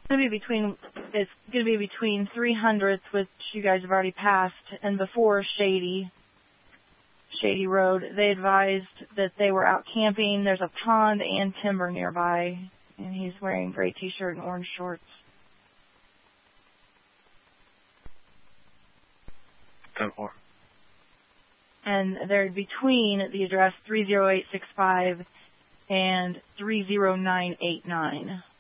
It's going to be between 300th, which you guys have already passed, and before Shady Road. They advised that they were out camping. There's a pond and timber nearby, and he's wearing gray t-shirt and orange shorts. 10-4. And they're between the address 30865 and 30989.